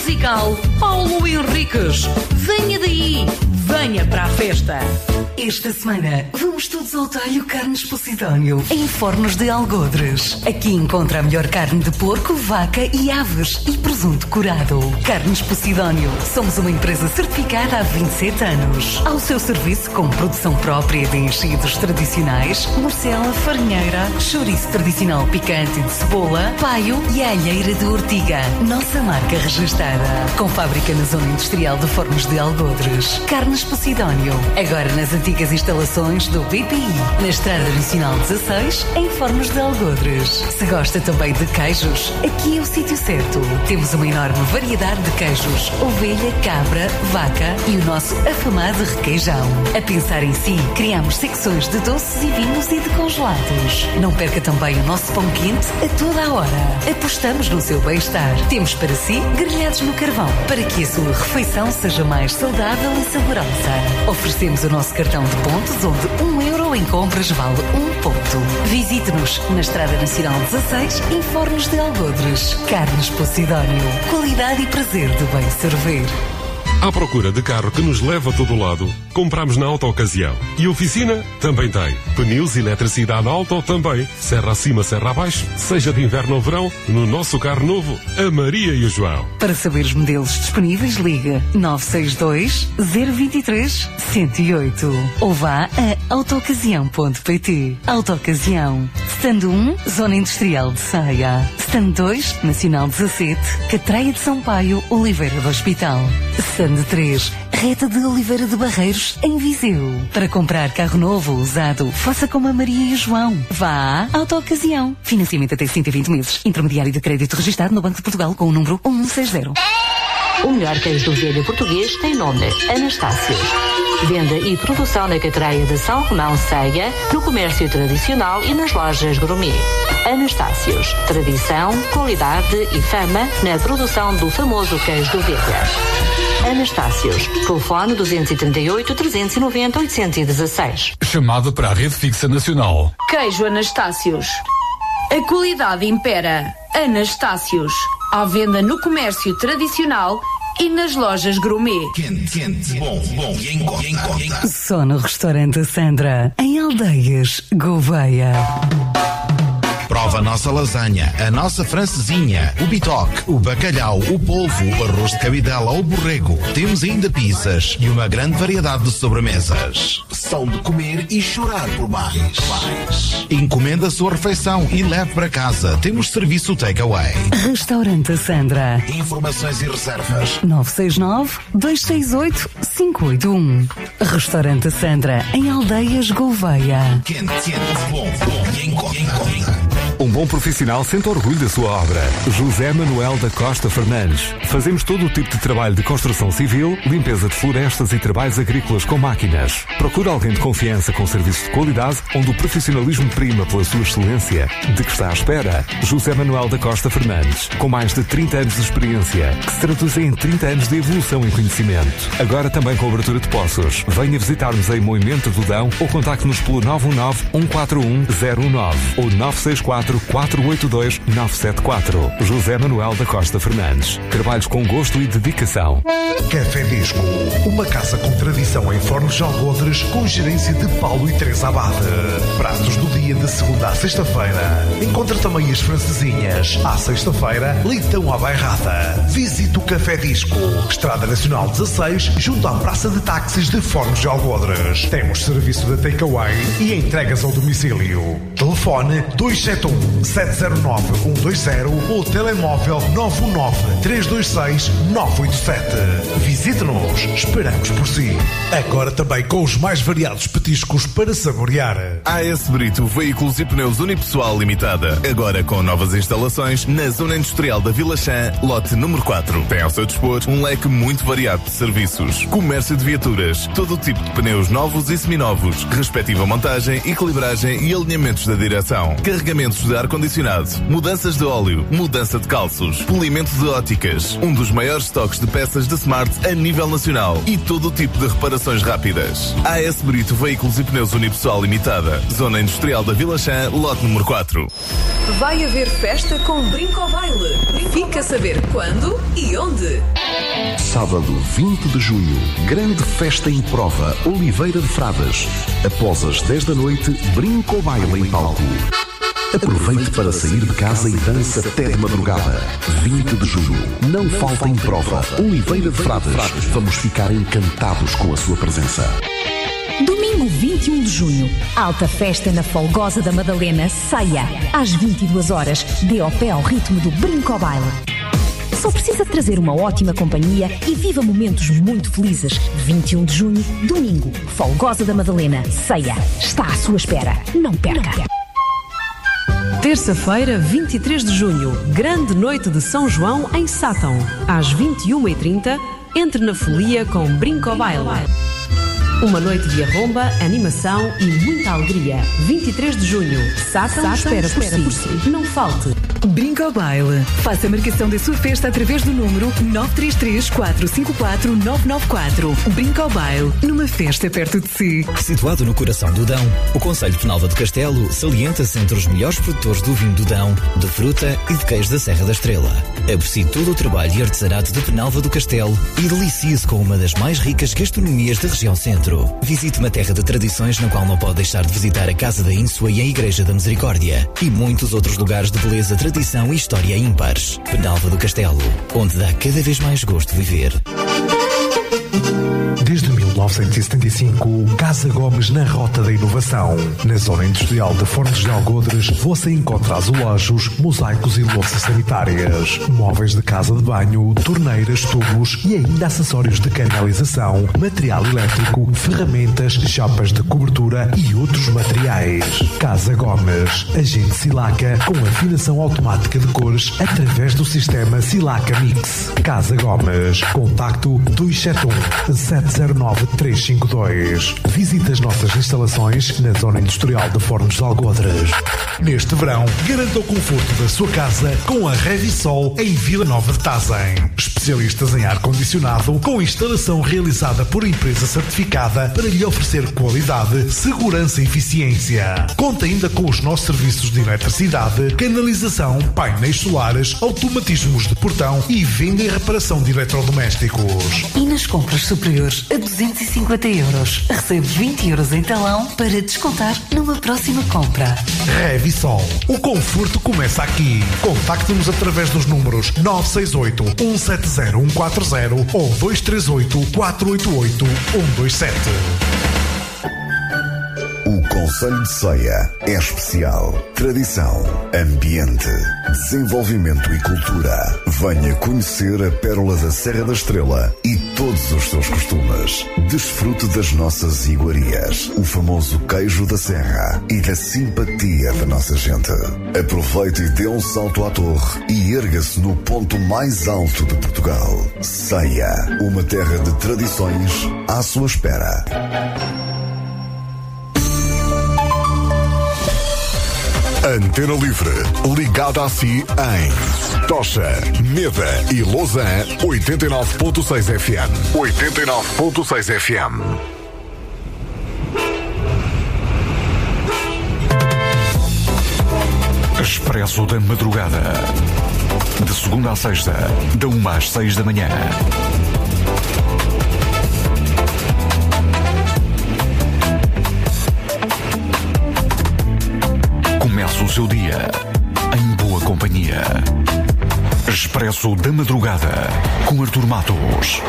musical Paulo Henriques. Venha daí, venha para a festa. Esta semana vamos todos ao talho Carnes Posidónio, em Fornos de Algodres. Aqui encontra a melhor carne de porco, vaca e aves e presunto curado. Carnes Posidónio. Somos uma empresa certificada há 27 anos. Ao seu serviço com produção própria de enchidos tradicionais, morcela, farinheira, chouriço tradicional picante de cebola, paio e alheira de ortiga. Nossa marca registada. Com fábrica na zona industrial de Fornos de Algodres. Carnes Posidónio. Agora nas antigas instalações do BPI, na Estrada Nacional 16, em Fornos de Algodres. Se gosta também de queijos, aqui é o sítio certo. Temos uma enorme variedade de queijos, ovelha, cabra, vaca e o nosso afamado requeijão. A pensar em si, criamos secções de doces e vinhos e de congelados. Não perca também o nosso pão quente a toda a hora. Apostamos no seu bem-estar. Temos para si grelhados no carvão, para que a sua refeição seja mais saudável e saborosa. Oferecemos o nosso cartão de pontos, onde €1 em compras vale 1 ponto. Visite-nos na Estrada Nacional 16, em Fornos de Algodres. Carnes Posidónio. Qualidade e prazer de bem servir. À procura de carro que nos leva a todo lado, compramos na Auto Ocasião. E oficina também tem. Pneus e eletricidade Auto também. Serra acima, serra abaixo, seja de inverno ou verão, no nosso carro novo, a Maria e o João. Para saber os modelos disponíveis, liga 962 023 108 ou vá a autoocasião.pt. Auto Ocasião. Stand 1, Zona Industrial de Ceia. Stand 2, Nacional 17, Catreia de Sampaio, Oliveira do Hospital. Stand 3, Reta de Oliveira de Barreiros, em Viseu. Para comprar carro novo ou usado, faça como a Maria e o João. Vá à Auto Ocasião. Financiamento até 120 meses. Intermediário de crédito registado no Banco de Portugal com o número 160. O melhor queijo de ovelha português tem nome: Anastácios. Venda e produção na Catreia de São Romão, Ceia, no comércio tradicional e nas lojas gourmet. Anastácios. Tradição, qualidade e fama na produção do famoso queijo de ovelha. Anastácios. Telefone 238 390 816. Chamada para a rede fixa nacional. Queijo Anastácios. A qualidade impera. Anastácios. À venda no comércio tradicional e nas lojas gourmet. Quente, bom e em Só no restaurante Sandra, em Aldeias, Gouveia. Prova a nossa lasanha, a nossa francesinha, o bitoque, o bacalhau, o polvo, o arroz de cabidela ou borrego. Temos ainda pizzas e uma grande variedade de sobremesas. São de comer e chorar por mais. Encomenda a sua refeição e leve para casa. Temos serviço takeaway. Restaurante Sandra. Informações e reservas 969-268-581. Restaurante Sandra, em Aldeias, Gouveia. Quente, bom e em Um bom profissional sente orgulho da sua obra. José Manuel da Costa Fernandes. Fazemos todo o tipo de trabalho de construção civil, limpeza de florestas e trabalhos agrícolas com máquinas. Procura alguém de confiança com serviço de qualidade, onde o profissionalismo prima pela sua excelência. De que está à espera? José Manuel da Costa Fernandes. Com mais de 30 anos de experiência, que se traduzem em 30 anos de evolução em conhecimento. Agora também com abertura de poços. Venha visitar-nos em Moimento do Dão ou contacte-nos pelo 919-141-019 ou 964-482-974. José Manuel da Costa Fernandes. Trabalhos com gosto e dedicação. Café Disco, uma casa com tradição em Fornos de Algodres, com gerência de Paulo e Teresa Abade. Pratos do dia de segunda à sexta-feira. Encontra também as francesinhas. À sexta-feira, leitão à bairrada. Visite o Café Disco, Estrada Nacional 16, junto à Praça de Táxis de Fornos de Algodres. Temos serviço de takeaway e entregas ao domicílio. Telefone 271-709-120 ou telemóvel 919-326-987. Visite-nos, esperamos por si. Agora também com os mais variados petiscos para saborear. AS Brito Veículos e Pneus Unipessoal Limitada. Agora com novas instalações na Zona Industrial da Vila Chã, lote número 4. Tem ao seu dispor um leque muito variado de serviços. Comércio de viaturas, todo o tipo de pneus novos e seminovos, respectiva montagem, equilibragem e alinhamentos da direção. Carregamentos de ar-condicionado, mudanças de óleo, mudança de calços, polimento de óticas, um dos maiores estoques de peças de Smart a nível nacional e todo o tipo de reparações rápidas. AS Brito Veículos e Pneus Unipessoal Limitada, Zona Industrial da Vila Chã, lote número 4. Vai haver festa com Brinco ao Baile. Fica a saber quando e onde. Sábado 20 de junho, grande festa em Prova, Oliveira de Frades. Após as 10 da noite, Brinco ao Baile em palco. Aproveite para sair de casa e dança até de madrugada. 20 de junho, não falta em Prova, Oliveira de Frades. Vamos ficar encantados com a sua presença. Domingo 21 de junho, alta festa na Folgosa da Madalena, Ceia. Às 22 horas, dê ao pé ao ritmo do Brinco ao Baile. Só precisa trazer uma ótima companhia e viva momentos muito felizes. 21 de junho, domingo, Folgosa da Madalena, Ceia. Está à sua espera. Não perca. Terça-feira, 23 de junho, grande noite de São João em Sátão. Às 21h30, entre na folia com Brinco ao Baile. Uma noite de arromba, animação e muita alegria. 23 de junho, Sátão espera por si. Não falte. Brinco ao Baile. Faça a marcação da sua festa através do número 933-454-994. Brinco ao Baile, numa festa perto de si. Situado no coração do Dão, o Concelho de Penalva do Castelo salienta-se entre os melhores produtores do vinho do Dão, de fruta e de queijo da Serra da Estrela. Aprecie todo o trabalho e artesanato de Penalva do Castelo e delicie-se com uma das mais ricas gastronomias da região centro. Visite uma terra de tradições na qual não pode deixar de visitar a Casa da Ínsua e a Igreja da Misericórdia e muitos outros lugares de beleza, tradição e história ímpares. Penalva do Castelo, onde dá cada vez mais gosto de viver. Desde 1975, Casa Gomes na Rota da Inovação. Na zona industrial de Fornos de Algodres, você encontra azulejos, mosaicos e louças sanitárias, móveis de casa de banho, torneiras, tubos e ainda acessórios de canalização, material elétrico, ferramentas, chapas de cobertura e outros materiais. Casa Gomes, agente Silaca com afinação automática de cores através do sistema Silaca Mix. Casa Gomes, contacto 271-709-352. Visite as nossas instalações na zona industrial de Fornos de Algodres. Neste verão, garanta o conforto da sua casa com a Revisol em Vila Nova de Tazem. Especialistas em ar-condicionado com instalação realizada por empresa certificada para lhe oferecer qualidade, segurança e eficiência. Conta ainda com os nossos serviços de eletricidade, canalização, painéis solares, automatismos de portão e venda e reparação de eletrodomésticos. E nas compras superiores a 250 euros, recebe 20 euros em talão para descontar numa próxima compra. Revisol. O conforto começa aqui. Contacte-nos através dos números 968-170-140 ou 238-488-127. O Concelho de Ceia é especial. Tradição, ambiente, desenvolvimento e cultura. Venha conhecer a pérola da Serra da Estrela e todos os seus costumes. Desfrute das nossas iguarias, o famoso queijo da Serra e da simpatia da nossa gente. Aproveite e dê um salto à torre e erga-se no ponto mais alto de Portugal. Ceia, uma terra de tradições à sua espera. Antena Livre, ligada a si em Tocha, Meda e Lausanne, 89.6 FM. 89.6 FM. Expresso da Madrugada. De segunda à sexta, da 1 às 6 da manhã. Começa o seu dia em boa companhia. Expresso da Madrugada com Artur Matos.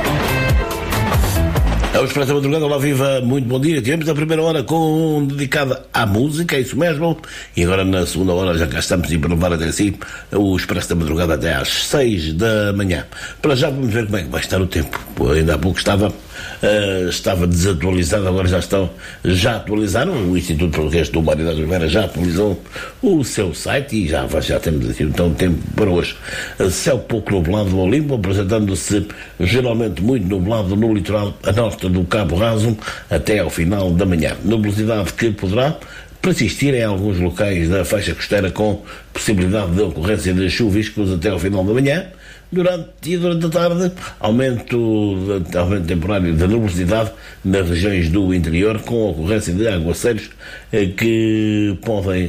É o Expresso da Madrugada, olá viva, muito bom dia. Tivemos a primeira hora dedicada à música, é isso mesmo. E agora na segunda hora já cá estamos e para levar até si o Expresso da Madrugada até às 6 da manhã. Para já vamos ver como é que vai estar o tempo. Ainda há pouco estava desatualizado, agora já atualizaram. O Instituto Português de Humanidades de Oliveira já atualizou o seu site e já temos aqui então tempo para hoje. Céu pouco nublado no Olimpo, apresentando-se geralmente muito nublado no litoral a norte do Cabo Raso até ao final da manhã. Nubosidade que poderá persistir em alguns locais da faixa costeira com possibilidade de ocorrência de chuviscos até ao final da manhã. Durante a tarde, aumento temporário da nubosidade nas regiões do interior, com ocorrência de aguaceiros que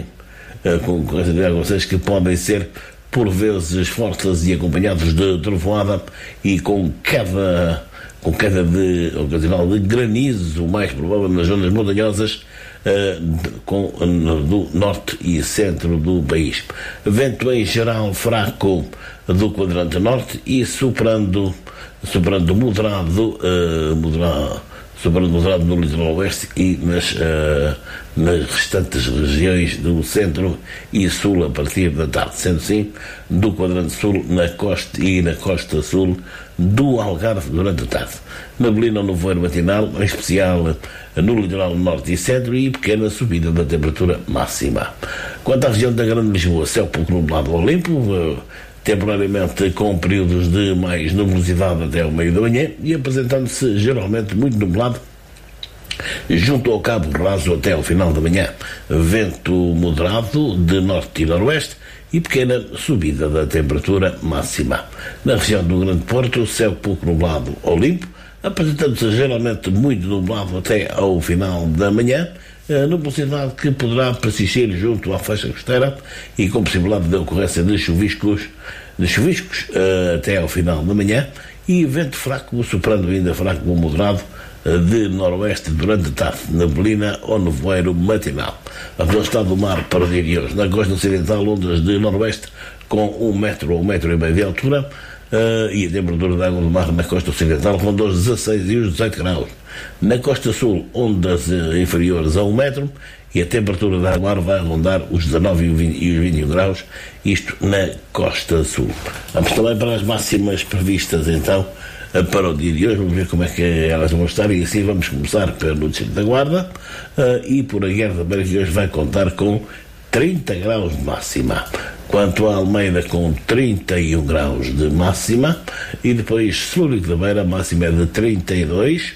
podem ser por vezes fortes e acompanhados de trovoada e com queda ocasional de granizo, o mais provável nas zonas montanhosas do norte e centro do país. Vento em geral fraco do quadrante norte e superando moderado no litoral oeste e nas restantes regiões do centro e sul a partir da tarde, sendo assim do quadrante sul na costa sul do Algarve durante a tarde. Neblina no nevoeiro matinal, em especial no litoral norte e centro, e pequena subida da temperatura máxima. Quanto à região da Grande Lisboa, céu pouco nublado ou limpo, temporariamente com períodos de mais nubosidade até ao meio da manhã e apresentando-se geralmente muito nublado junto ao Cabo Raso até ao final da manhã. Vento moderado de norte e noroeste e pequena subida da temperatura máxima. Na região do Grande Porto, céu pouco nublado ou limpo, apresentando-se geralmente muito nublado até ao final da manhã, nubosidade que poderá persistir junto à faixa costeira e com possibilidade de ocorrência de chuviscos até ao final da manhã, e vento fraco, superando ainda fraco ou moderado de noroeste durante a tarde, neblina ou nevoeiro matinal. A velocidade do mar para o dia de hoje: na costa ocidental, ondas de noroeste com 1 metro ou 1,5 metros de altura, e a temperatura da água do mar na costa ocidental ronda os 16 e os 18 graus. Na costa sul, ondas inferiores a 1 metro, e a temperatura da água vai rondar os 19 e os 21 graus, isto na costa sul. Vamos também para as máximas previstas então para o dia de hoje. Vamos ver como é que elas vão estar, e assim vamos começar pelo Distrito da Guarda e por a Guerra da Beira, que hoje vai contar com 30 graus de máxima. Quanto a Almeida, com 31 graus de máxima, e depois Celúrico da Beira, a máxima é de 32,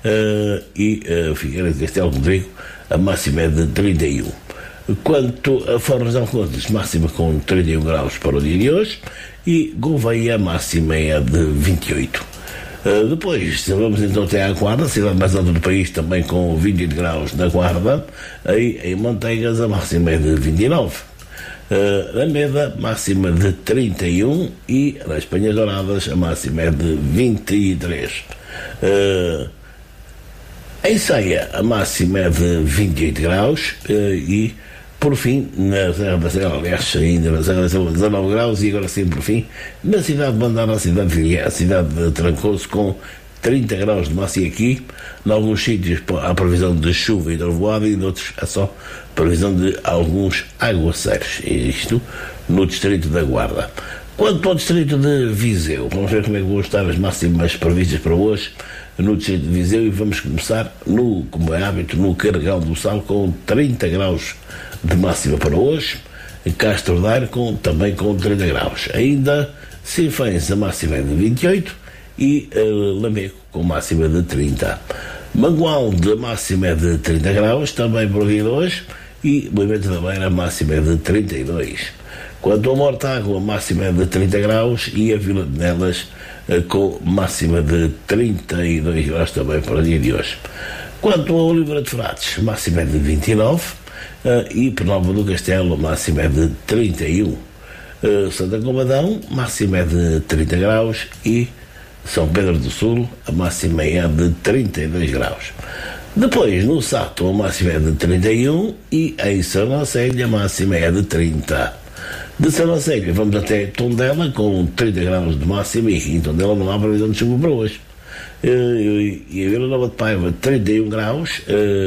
e Figueira de Castelo Rodrigo, a máxima é de 31. Quanto a Foz de Alcondes, máxima com 31 graus para o dia de hoje, e Gouveia, a máxima é de 28. Depois vamos então até à Guarda, a cidade mais alta do país, também com 28 graus na Guarda. Aí em Manteigas a máxima é de 29. Lameda, máxima de 31, e nas Penhas Douradas a máxima é de 23. Em Ceia a máxima é de 28 graus, e por fim, na Serra da Estrela, aliás, ainda na Serra da Estrela, 19 graus, e agora sim, por fim, na cidade de Bandara, a cidade de Trancoso, com 30 graus de máxima. Aqui, em alguns sítios, há previsão de chuva e trovoada, e noutros há só previsão de alguns aguaceiros. Isto no Distrito da Guarda. Quanto ao Distrito de Viseu, vamos ver como é que vão estar as máximas previstas para hoje no Distrito de Viseu, e vamos começar, como é hábito, no Carregal do Sal, com 30 graus de máxima para hoje. Castro Daire também com 30 graus. Ainda Sinfãs, a máxima é de 28, e Lamego com máxima de 30. Mangualde, a máxima é de 30 graus, também para o dia de hoje, e Moimento da Beira, a máxima é de 32. Quanto ao Mortágua, a máxima é de 30 graus, e a Vila de Nelas com máxima de 32 graus também para o dia de hoje. Quanto ao Oliveira de Frades, máxima é de 29, e Penalva do Castelo, a máxima é de 31. Santa Combadão, máxima é de 30 graus, e São Pedro do Sul, a máxima é de 32 graus. Depois, no Sato, a máxima é de 31, e em Sernancelho, a máxima é de 30. De Sernancelho vamos até Tondela, com 30 graus de máxima, e em Tondela não há previsão de chuva para hoje. E a Vila Nova de Paiva, 31 graus,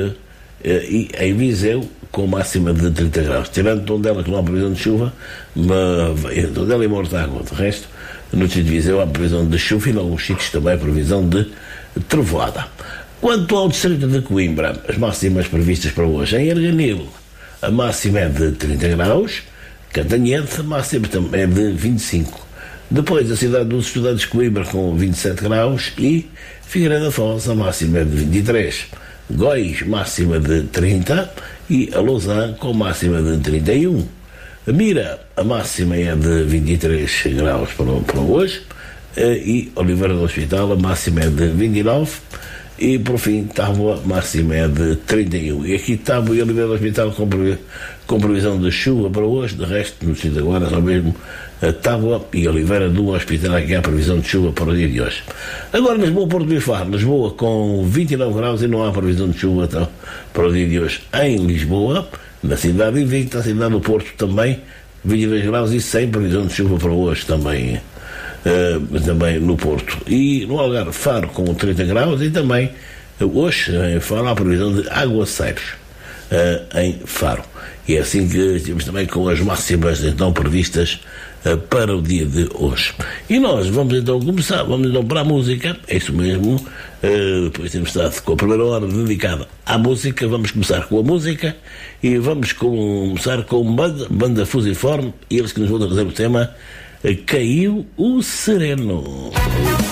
e em Viseu, com máxima de 30 graus. Tirando Tondela, que não há previsão de chuva, mas Tondela e Mortágua, de resto, no Distrito de Viseu há previsão de chuva, e em alguns sítios também previsão de trovoada. Quanto ao Distrito de Coimbra, as máximas previstas para hoje: em Arganil, a máxima é de 30 graus, Cantanhede, a máxima também é de 25. Depois, a cidade dos Estudantes de Coimbra, com 27 graus, e Figueira da Foz, a máxima é de 23. Góis, máxima de 30, e a Lausanne com máxima de 31. A Mira, a máxima é de 23 graus para hoje, e Oliveira do Hospital, a máxima é de 29, e por fim Tábua, a máxima é de 31. E aqui Tábua e Oliveira do Hospital com previsão de chuva para hoje, de resto, no sítio agora, só mesmo Tábua e Oliveira do Hospital, aqui há previsão de chuva para o dia de hoje. Agora Lisboa, Porto e Faro. Lisboa com 29 graus e não há previsão de chuva então, para o dia de hoje. Em Lisboa, na cidade invicta, a cidade do Porto também, 22 graus e sem previsão de chuva para hoje também, também no Porto. E no Algarve, Faro com 30 graus e também hoje em Faro há previsão de aguaceiros em Faro. E é assim que temos também com as máximas então previstas para o dia de hoje. E nós vamos então começar, vamos então para a música, é isso mesmo, depois temos estado com a primeira hora dedicada à música, vamos começar com a música e vamos começar com banda Fusiforme, e eles que nos vão trazer o tema Caiu o Sereno.